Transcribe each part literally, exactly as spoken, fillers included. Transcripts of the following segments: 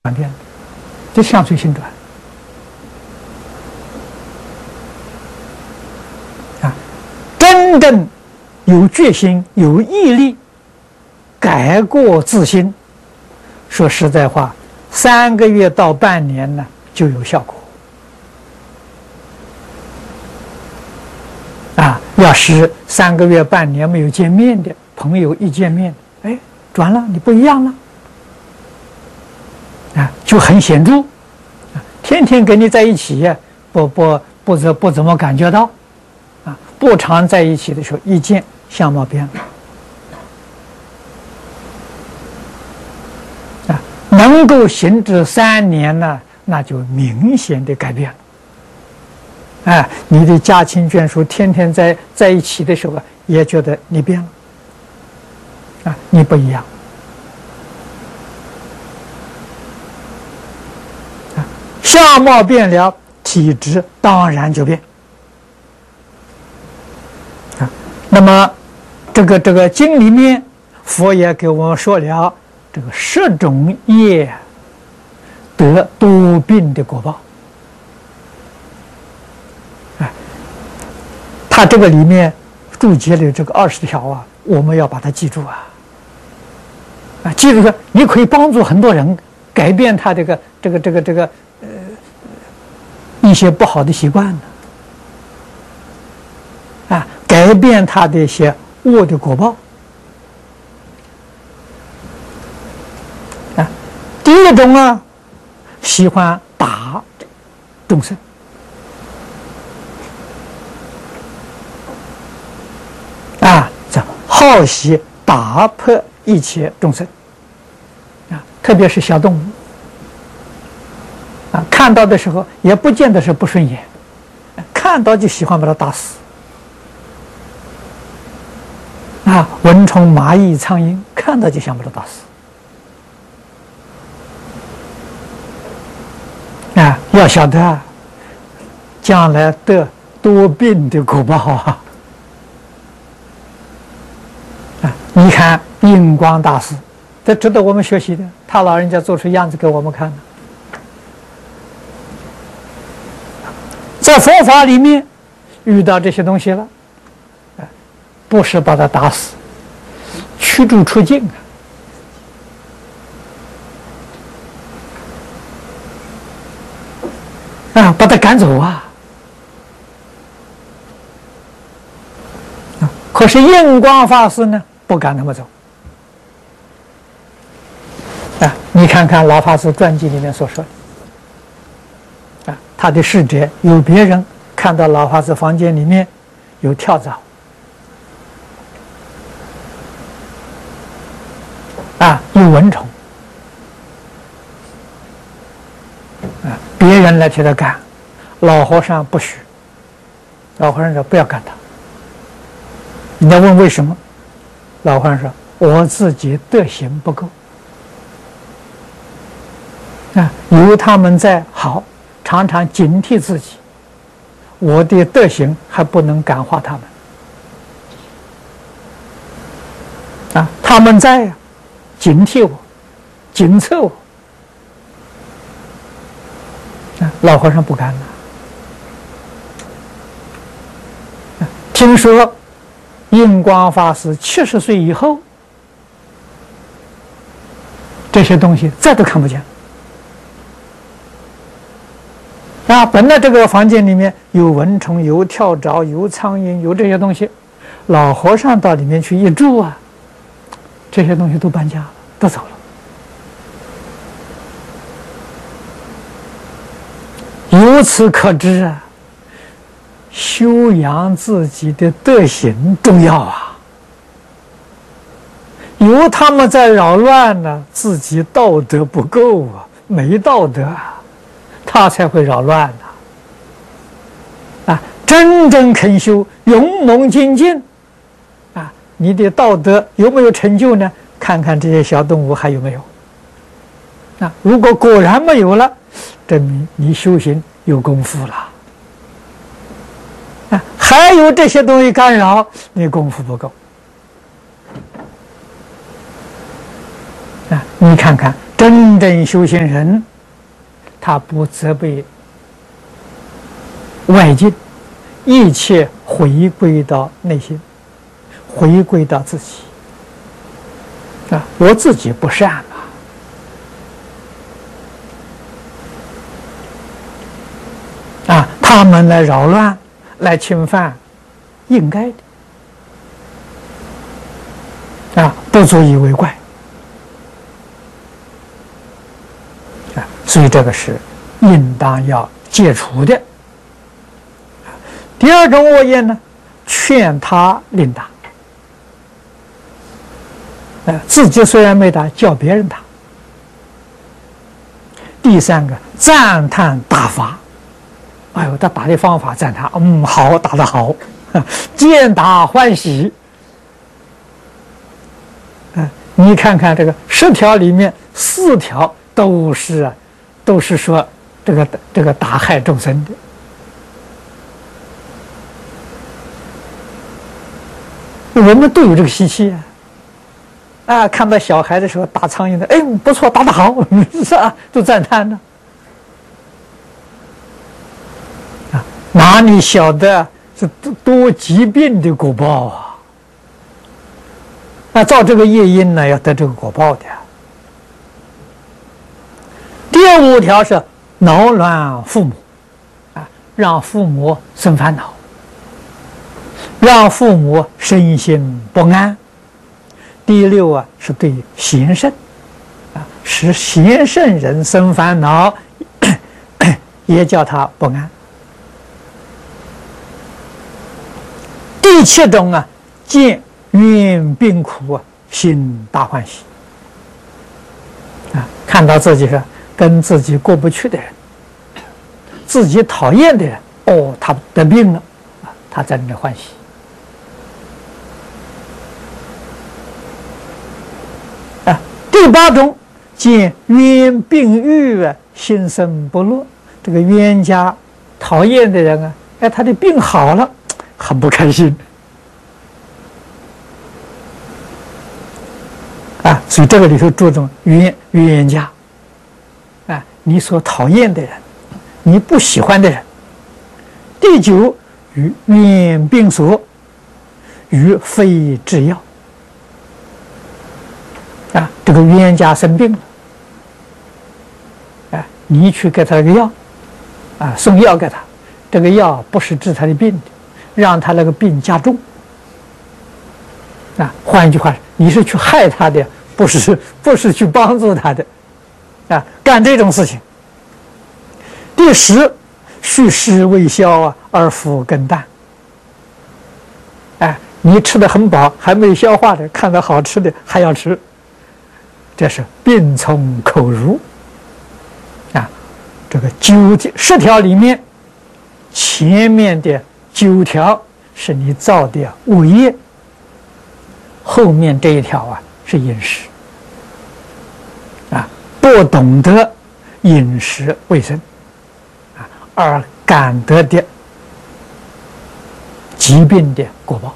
转变，就相随心转啊！真正有决心、有毅力，改过自新。说实在话，三个月到半年呢就有效果啊！要是三个月、半年没有见面的朋友一见面，哎，转了，你不一样了。 啊，就很显著，天天跟你在一起，不不不怎不怎么感觉到，啊，不常在一起的时候，一见相貌变了，啊，能够行至三年呢，那就明显的改变了，哎，你的家亲眷属天天在在一起的时候，也觉得你变了，啊，你不一样。 相貌变了，体质当然就变啊。那么，这个这个经里面，佛也给我们说了这个十种业得多病的果报。啊，他这个里面注解了这个二十条啊，我们要把它记住啊。啊，记住说，你可以帮助很多人改变他这个这个这个这个。 一些不好的习惯呢，啊，改变他的一些恶的果报，啊，第一种啊，喜欢打众生，啊，这好喜打破一切众生，啊，特别是小动物。 啊，看到的时候也不见得是不顺眼，看到就喜欢把它打死。啊，蚊虫、蚂蚁、苍蝇，看到就想把它打死。啊，要晓得，将来得多病的果报啊！啊，你看印光大师，这值得我们学习的，他老人家做出样子给我们看的。 在佛法里面遇到这些东西了，不是把他打死，驱逐出境啊，啊，把他赶走啊！啊，可是印光法师呢，不敢那么走。啊，你看看老法师传记里面所说的。 他的侍者有别人看到老法师房间里面有跳蚤，啊，有蚊虫，啊，别人来替他干，老和尚不许。老和尚说不要干他。人家问为什么？老和尚说我自己德行不够，啊，有他们在好。 常常警惕自己，我的德行还不能感化他们啊！他们在警惕我，警策我啊！老和尚不敢了。啊，听说印光法师七十岁以后，这些东西再都看不见。 啊，本来这个房间里面有蚊虫、有跳蚤、有苍蝇、有这些东西，老和尚到里面去一住啊，这些东西都搬家了，都走了。由此可知啊，修养自己的德行重要啊。有他们在扰乱呢，自己道德不够啊，没道德啊。 他才会扰乱的啊！真正肯修，勇猛精进啊！你的道德有没有成就呢？看看这些小动物还有没有啊？如果果然没有了，证明你修行有功夫了啊！还有这些东西干扰，你功夫不够啊！你看看真正修行人，他不责备外境，一切回归到内心，回归到自己。啊，我自己不善嘛，啊，他们来扰乱、来侵犯，应该的，啊，不足以为怪。啊，所以这个是应当要戒除的。第二种恶业呢，劝他令打。呃，自己虽然没打，叫别人打。第三个，赞叹打法。哎呦，他打的方法赞叹，嗯，好，打得好，见打欢喜。嗯、呃，你看看这个十条里面四条都是啊，都是说这个这个打害众生的。我们都有这个习气啊。啊，看到小孩的时候打苍蝇的，哎，不错，打得好，是吧？都赞叹呢。啊，哪里晓得是多疾病的果报啊？那造这个业因呢，要得这个果报的。第五条是恼乱父母，啊，让父母生烦恼，让父母身心不安。第六啊，是对贤圣，啊，使贤圣人生烦恼，也叫他不安。第七种啊，见冤病苦啊，心大欢喜。啊，看到自己是跟自己过不去的人，自己讨厌的人，哦，他得病了，啊，他真的欢喜。第八种，见冤病愈啊，心生不乐。这个冤家讨厌的人啊，哎，他的病好了，很不开心啊。所以这个里头注重冤冤家啊，你所讨厌的人，你不喜欢的人。第九，与冤病所，与非制药。啊，这个冤家生病了，啊，你去给他个药，啊，送药给他，这个药不是治他的病的，让他那个病加重。啊，换一句话，你是去害他的，不是不是去帮助他的，啊，干这种事情。第十，蓄势未消啊，而腹更淡。哎，你吃的很饱，还没消化的，看到好吃的还要吃。这是病从口入啊！这个九十条里面，前面的九条是你造的恶业，后面这一条啊是饮食啊，不懂得饮食卫生啊，而感得的疾病的果报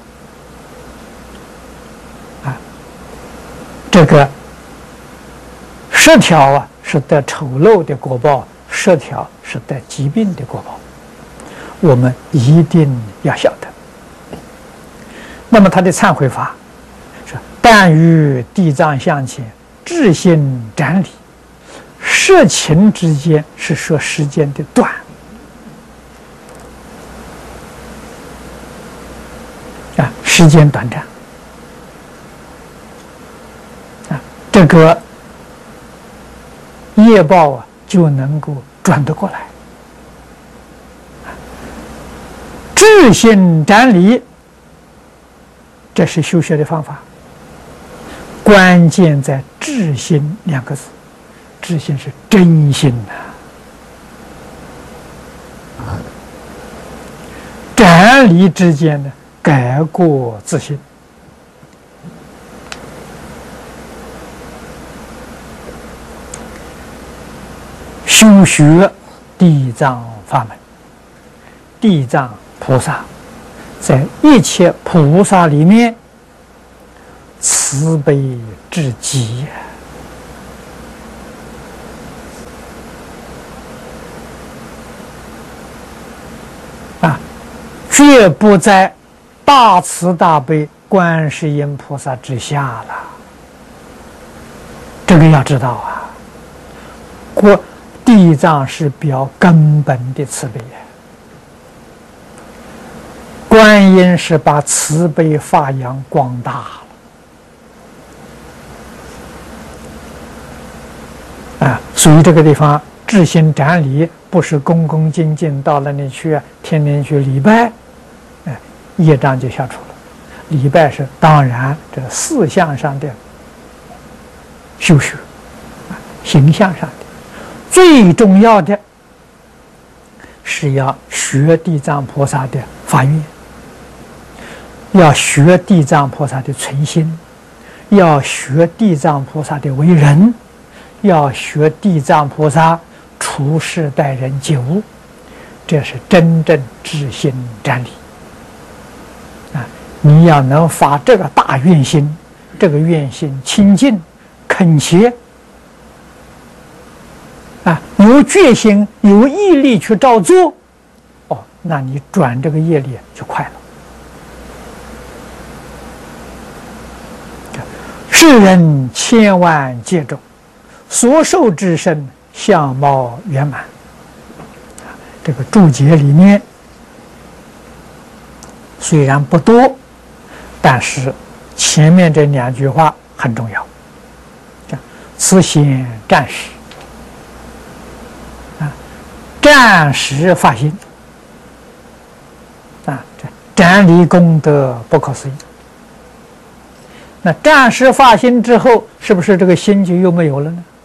啊，这个。十条啊是得丑陋的果报，十条是得疾病的果报，我们一定要晓得。那么他的忏悔法是：但于地藏像前，至心斩礼。事情之间是说时间的短，啊，时间短暂，啊，这个。业报啊，就能够转得过来。至心斩礼，这是修学的方法。关键在“至心”两个字，至心是真心呐、啊。斩礼之间呢，改过自新。修学地藏法门，地藏菩萨在一切菩萨里面慈悲至极绝不在大慈大悲观世音菩萨之下了。这个要知道啊，过地藏是表根本的慈悲呀，观音是把慈悲发扬光大了啊，所以这个地方至心瞻礼不是恭恭敬敬到那里去天天去礼拜，哎，业障就消除了。礼拜是当然这四项上的修学，形象上的最重要的是要学地藏菩萨的发愿，要学地藏菩萨的存心，要学地藏菩萨的为人，要学地藏菩萨处事待人接物，这是真正至心瞻礼啊！你要能发这个大愿心，这个愿心清净恳切啊，有决心有毅力去照做，哦，那你转这个业力就快了。世人千万劫中，所受之身相貌圆满。这个注解里面虽然不多，但是前面这两句话很重要。此显战时啊，战时发心啊，这瞻礼功德不可思议。那战时发心之后，是不是这个心就又没有了呢？